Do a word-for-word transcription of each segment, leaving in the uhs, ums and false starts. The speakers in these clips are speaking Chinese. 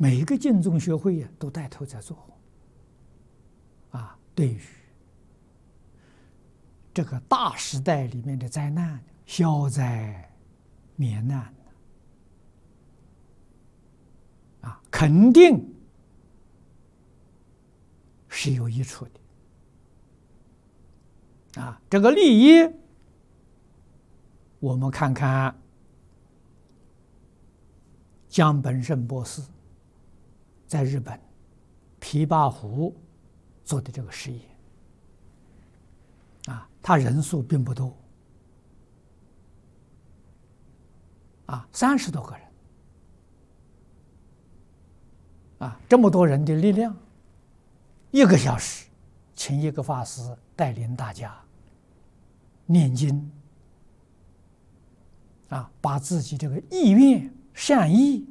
每一个净宗学会呀，都带头在做。啊，对于这个大时代里面的灾难，消灾免难，啊，肯定是有益处的。啊，这个利益，我们看看江本胜博士在日本琵琶湖做的这个实验。啊，他人数并不多，啊，三十多个人，啊，这么多人的力量，一个小时，请一个法师带领大家念经，啊，把自己这个意愿、善意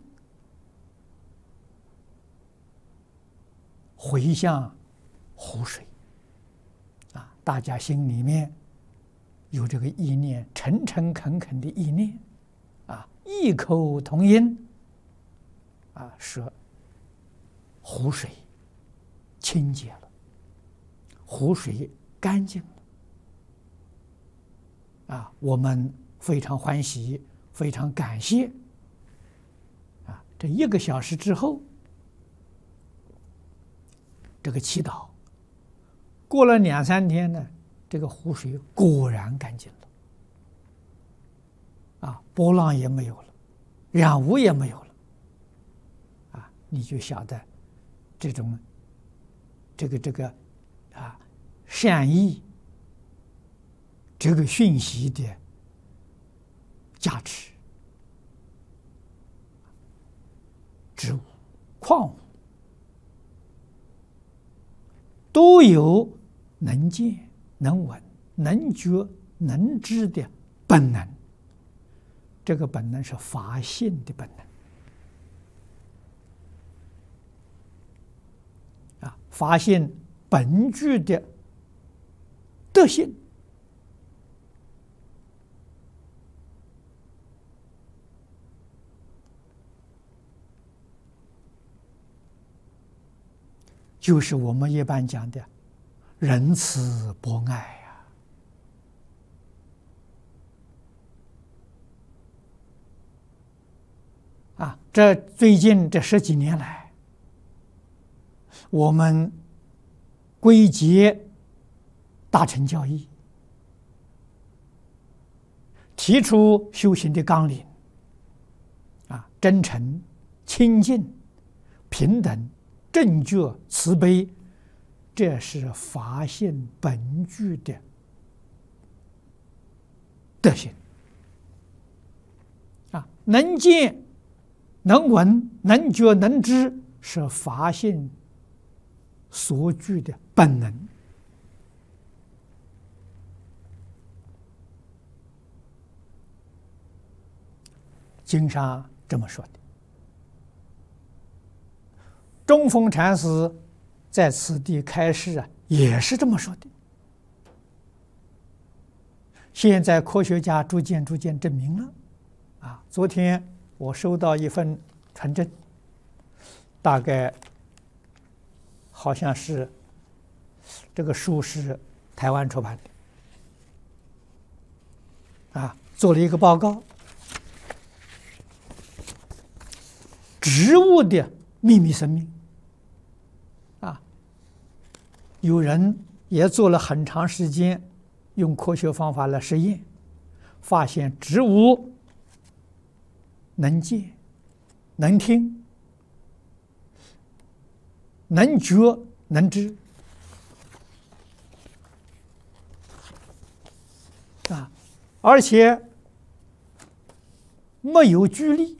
回向湖水。大家心里面有这个意念，诚诚恳恳的意念，啊，异口同音，啊，说湖水清洁了，湖水干净了，啊，我们非常欢喜，非常感谢，啊，这一个小时之后，这个祈祷。过了两三天呢，这个湖水果然干净了，啊，波浪也没有了，染污也没有了，啊，你就晓得这种这个这个啊善意这个讯息的价值。植物、矿物都有能见、能闻、能觉、能知的本能，这个本能是发现的本能啊，发现本具的德性，就是我们一般讲的仁慈博爱呀。啊，这最近这十几年来，我们归结大乘教义，提出修行的纲领，啊，真诚、清净、平等、正觉、慈悲，这是发现本具的德行啊！能见、能闻、能觉、能知，是发现所具的本能。经上这么说的。中峰禅师在此地开示啊，也是这么说的。现在科学家逐渐逐渐证明了，啊，昨天我收到一份传真，大概好像是这个书是台湾出版的，啊，做了一个报告，植物的秘密生命。有人也做了很长时间，用科学方法来实验，发现植物能见、能听、能觉、能知，啊，而且没有距离，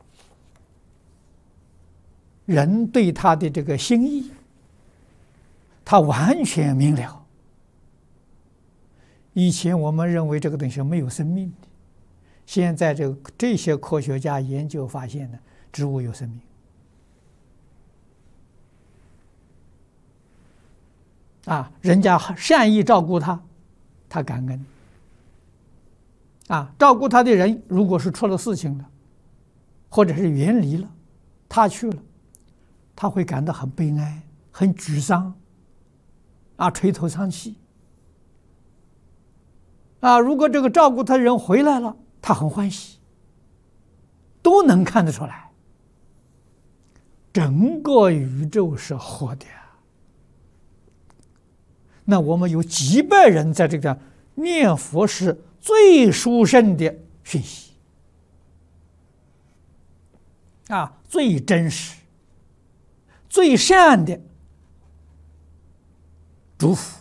人对他的这个心意，他完全明了。以前我们认为这个东西没有生命的，现在这个这些科学家研究发现呢，植物有生命。啊，人家善意照顾他，他感恩。啊，照顾他的人如果是出了事情了，或者是远离了，他去了， 他会感到很悲哀、很沮丧，啊，垂头丧气。啊，如果这个照顾他的人回来了，他很欢喜，都能看得出来。整个宇宙是活的，那我们有几百人在这个念佛是最殊胜的讯息啊，最真实、最善的祝福，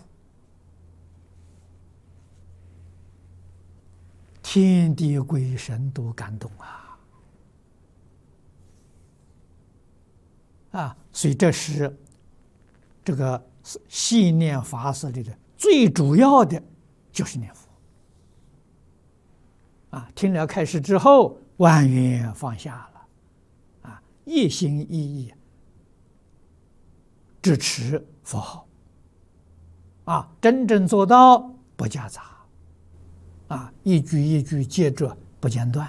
天地鬼神都感动啊！啊，所以这是这个信念法师里的最主要的，就是念佛。啊，听了开示之后，万缘放下了，啊，一心一意支持佛号，啊，真正做到不夹杂，啊，一句一句接着不间断，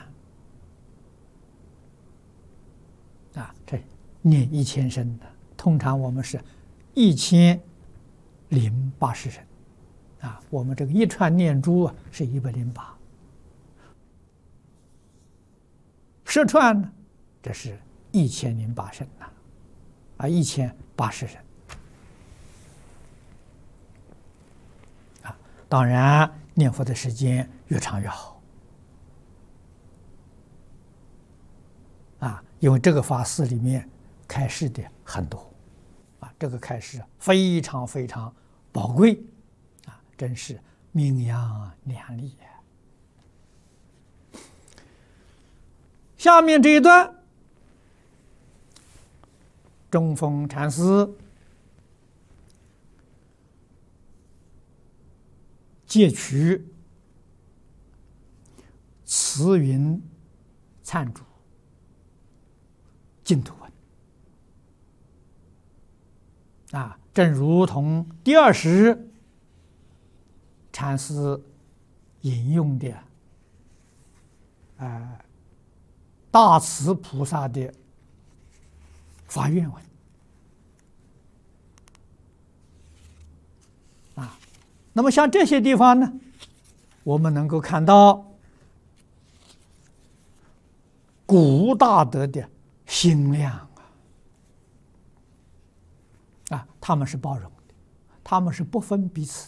啊，这。念一千声的，通常我们是一千零八十声，啊，我们这个一串念珠啊是一百零八，十串呢，这是一千零八声呐，啊，一千八十声，啊，当然念佛的时间越长越好，啊，因为这个法寺里面。开示的很多，啊，这个开示非常非常宝贵，啊，真是名扬两利呀。下面这一段，中峰禅师借取慈云忏主净土文。啊，正如同第二时禅师引用的，呃，大慈菩萨的发愿文，啊，那么像这些地方呢，我们能够看到古大德的心量。啊，他们是包容的，他们是不分彼此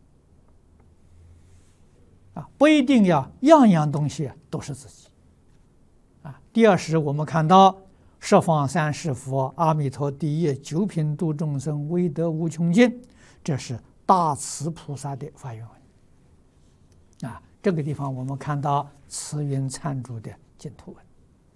的，啊，不一定要样样东西都是自己，啊。第二时，我们看到十方三世佛，阿弥陀第一，九品度众生，威德无穷尽，这是大慈菩萨的发愿文，啊，这个地方我们看到慈云忏主的净土文。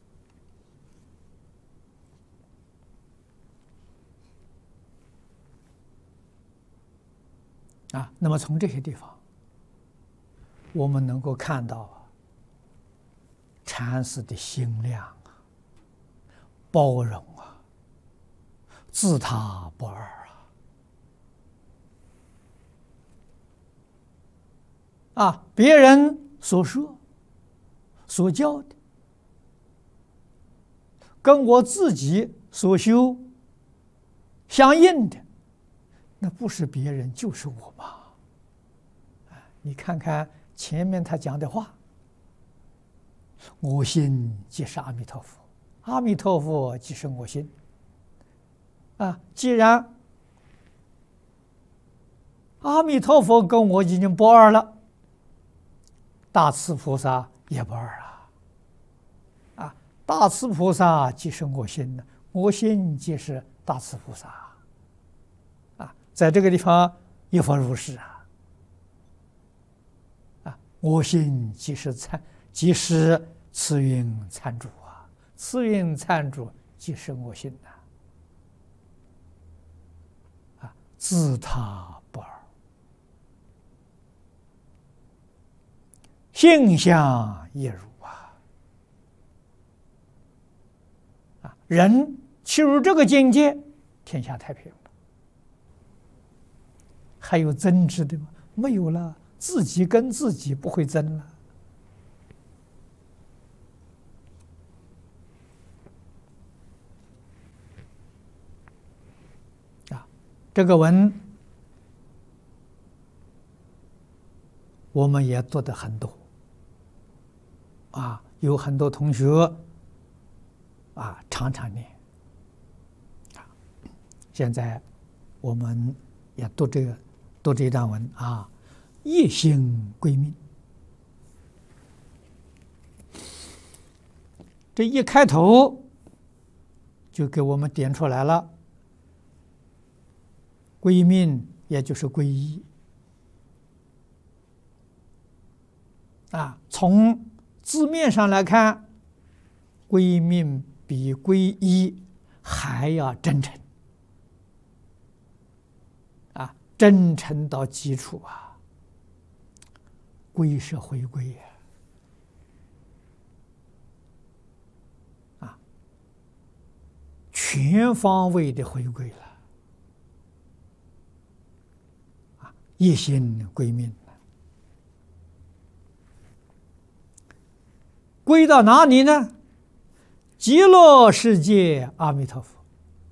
啊，那么从这些地方，我们能够看到啊，禅师的心量啊，包容啊，自他不二啊！啊，别人所说、所教的，跟我自己所修相应的。那不是别人，就是我嘛！你看看前面他讲的话，我心即是阿弥陀佛，阿弥陀佛即是我心。啊，既然阿弥陀佛跟我已经不二了，大慈菩萨也不二了。啊，大慈菩萨即是我心呢，我心即是大慈菩萨。在这个地方亦复如是啊！啊，我心即是忏，即是慈云忏主啊！慈云忏主即是我心呐！啊，自他不二，性相亦如啊！啊，人进入这个境界，天下太平。还有争执的吗？没有了，自己跟自己不会争了。 这个文我们也读得很多啊，有很多同学啊常常念啊。现在我们也读这个读这段文啊，业行归命。这一开头就给我们点出来了，归命也就是皈依啊。从字面上来看，归命比皈依还要真诚啊，真诚到基础啊。归是回归呀。全方位的回归了啊，一心归命，归到哪里呢？极乐世界阿弥陀佛。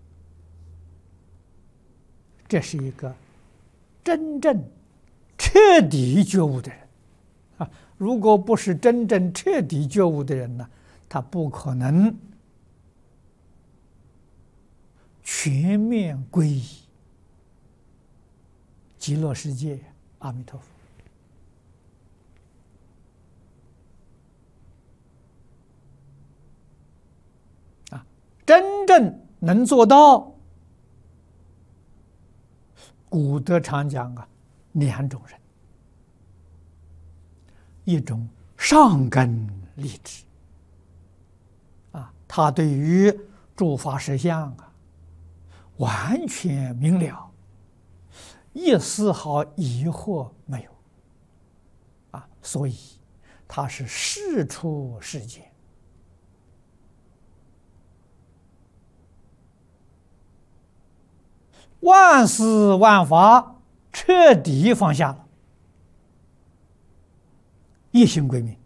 这是一个真正彻底觉悟的人啊！如果不是真正彻底觉悟的人呢，他不可能全面皈依极乐世界阿弥陀佛啊！真正能做到，古德常讲啊，两种人：一种上根立志啊，他对于诸法实相啊完全明了，一丝毫疑惑没有啊，所以他是事出世间，万事万法彻底放下了，一心归命，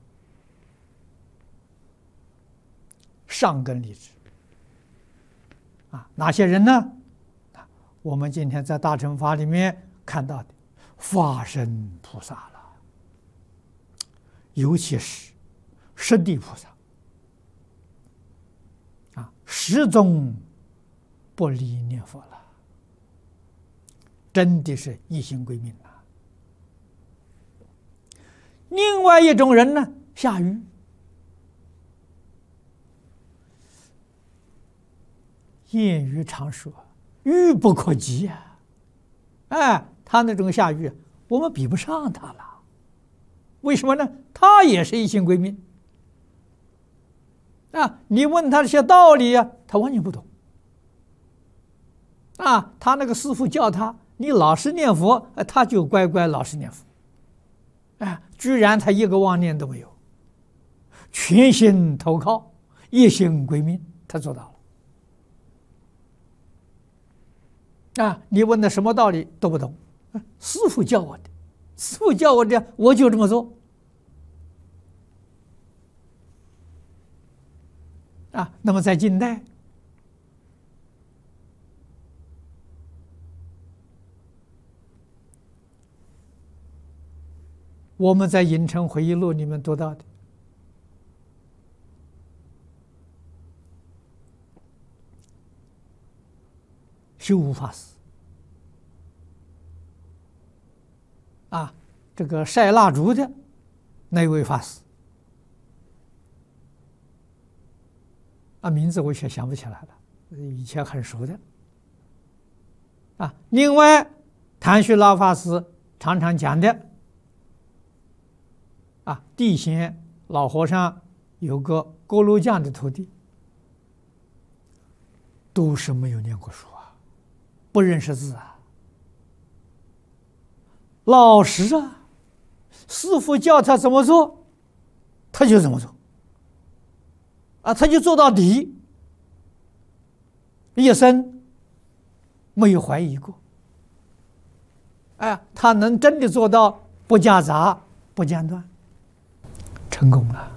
上根立志啊。哪些人呢？我们今天在大乘法里面看到的法身菩萨了，尤其是十地菩萨啊，始终不离念佛了，真的是一心归命啊。另外一种人呢，下愚，谚语常说愚不可及啊！哎，他那种下愚，我们比不上他了。为什么呢？他也是一心归命啊！你问他这些道理啊，他完全不懂啊！他那个师父叫他，你老实念佛，他就乖乖老实念佛。哎，居然他一个妄念都没有，全心投靠，一心归命，他做到了。啊！你问的什么道理都不懂，师父教我的，师父教我的，我就这么做。啊，那么在近代，我们在《影城回忆录》里面读到的，修无法师啊，这个晒蜡烛的那位法师啊，名字我也想不起来了，以前很熟的啊。另外，谭旭老法师常常讲的啊，地仙老和尚有个锅炉匠的徒弟，都是没有念过书啊，不认识字啊，老实啊，师父叫他怎么做，他就怎么做，啊，他就做到底，一生没有怀疑过，哎，他能真的做到不夹杂、不间断，成功了。